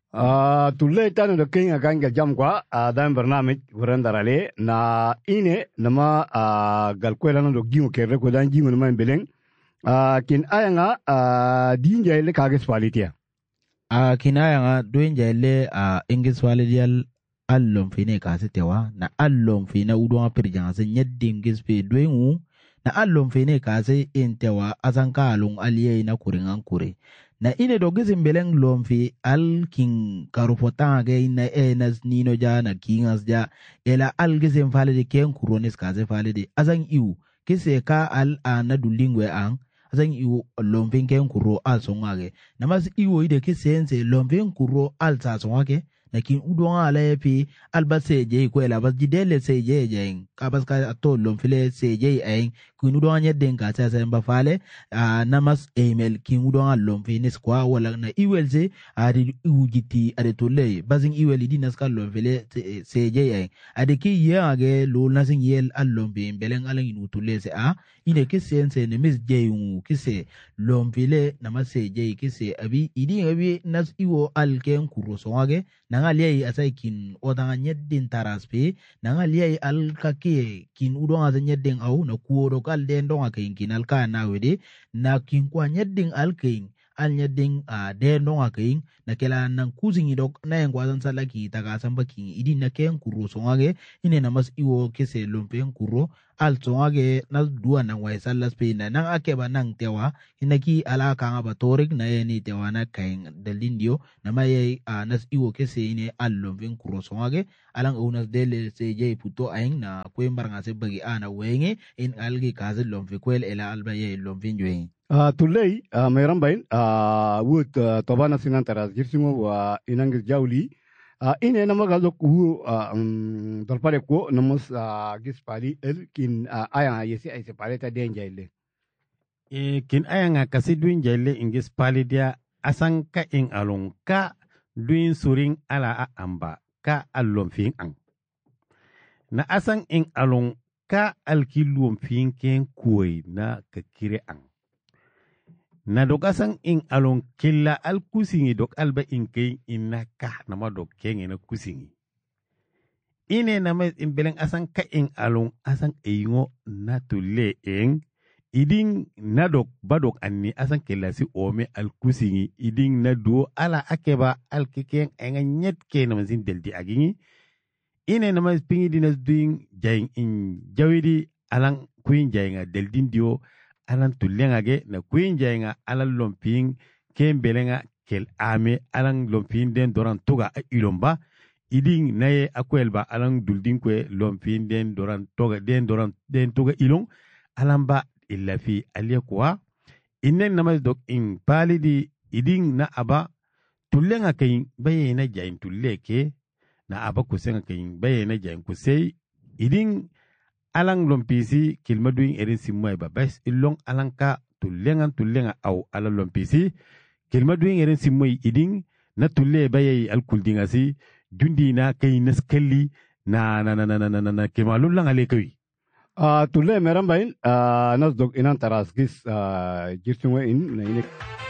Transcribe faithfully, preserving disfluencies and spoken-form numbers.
Ah, tulle tanu da king akan ga jam kwa ah, dan barnamij wuran darale na ine nama ah, gal kwela no gingo kere ko dan gingo nama beleng ah, kin ayanga ah, dinja ile kages palitia. A kinaya nga doen jaile a ingis walidial allom fine kasi tewa na allom fine udon pirjang se nyedim gis pe doen na allom fine kasi intewa azanka alung aliye na kuringan kure na ine dogis imbeleng lom fi al king karufota ge na enas nino ja na kingas ja ela al gis falide ken kuronis kasi falide azang iu kise ka al ana dulingwe ang azang iu lompin ken kuro al songage namas iwo ide ke sense lompin kuro al sa songage na kin udon ala epi al baseje ko ela bas jidele seje jeng kabas ka to lomfile seje en kin udon anya den ka sa sa mbafale namas email kin udon al lomfine skwa wala na iwelze ari ujiti ari tolle bazing iweli dinas ka lomfile seje en ade ki yage lo nasin yel al lompin beleng alang inu tolle se a ine ke sense ne mis jeyu kise lomfile namas seje kise abi idi abi nas iwo al ken kuro songage nangaliyai asai kin odanga nyeddin taraspe nangaliyai al kake kin udon asa nyeddin au na kuoro kal den don aka kin al ka na wede na kin kwa nyeddin al kin al nyeddin a den don aka yin na kela nan kuzin idok na yan gwazan salaki taga san bakin idin na ken kuro songage ine na mas iwo kese lompen kuro al songage na duwa nan wai sallas pe na nan ake ba nan tewa inaki ala ka ba torik na yani tewa na kain dalindio na mai a nas iwo kese ine allon vin kurosongage alang unas dele se je puto aing na kwembar ngase bagi ana wenge in algi kaze lomfi kwel ela alba ye lomfin joeng Ah, tulle ah, meram bain ah, wut ah, tobana sinan taras girsingo wa inang jawli ah, ine nama galok wu ah, um, dalpare ko namus ah, gis pali el kin ah, aya yesi ay se paleta denja ile. E kin aya nga kasi duin jaile ingis palidia asan ka in alon ka duin suring ala a amba ka alon fin ang. Na asan in alon ka alkilum fin ken kuwai na kakire ang. Na dok asan in alon killa al kusingi dok alba in kain ina ka nama dok ken ina kusingi. Ine nama in beleng asan ka in alon asan ingo na tule eng iding nadok badok anni asan kelasi ome al kusingi iding nado ala akeba al keken enga nyet ke na mazin deldi agingi ine na mas pingi dinas doing jaing in jawidi alang queen jainga deldin dio alan tulenga ge na queen jainga alan lomping ken belenga kel ame alang lomping den doran toga ilomba iding naye akwelba alang duldin kwe lomping den doran toga den doran den toga ilong alamba illa fi aliyekuwa innen namas dok in palidi iding na aba tullenga kayin baye na jayin tulle ke na aba kusenga kayin baye na jayin kusei iding alang lompisi kilmaduin erin simwai ba bas illong alang ka tullenga tullenga au ala lompisi kilmaduin erin simwai iding na tulle baye alkuldingasi jundi na kayin naskalli na na na na na na na kemalun lang alekawi. Ah, tulle meram bain ah, nas dok inan taras gis ah, girsingo in na ine